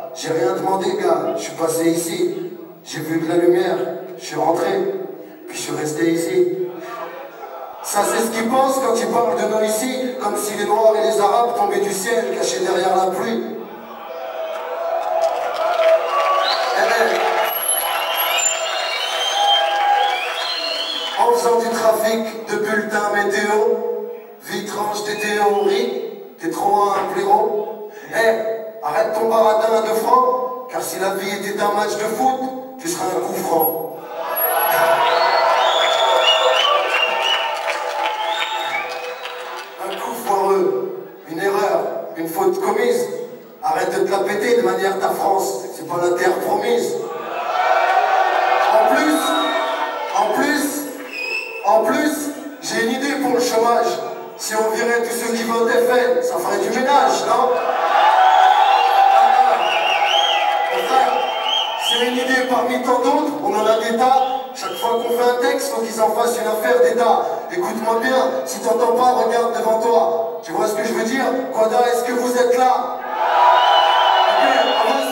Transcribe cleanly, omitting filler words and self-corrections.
j'ai rien demandé, gars. Je suis passé ici. J'ai vu de la lumière. Je suis rentré. Puis je suis resté ici. Ça, c'est ce qu'ils pensent quand ils parlent de nous ici, comme si les Noirs et les Arabes tombaient du ciel, cachés derrière la pluie. En faisant du trafic de bulletins météo, vitrange tes théories, t'es trop un blaireau. Arrête ton baradin à 2 francs, car si la vie était un match de foot, tu serais un coup franc. Un coup foireux, une erreur, une faute commise. Arrête de te la péter de manière ta France, c'est pas la terre promise. En plus, j'ai une idée pour le chômage. Si on virait tous ceux qui votent FN, ça ferait du ménage, non? Enfin, c'est une idée parmi tant d'autres, on en a des tas. Chaque fois qu'on fait un texte, faut qu'ils en fassent une affaire d'État. Écoute-moi bien, si t'entends pas, regarde devant toi. Tu vois ce que je veux dire? Quada, est-ce que vous êtes là? Ok,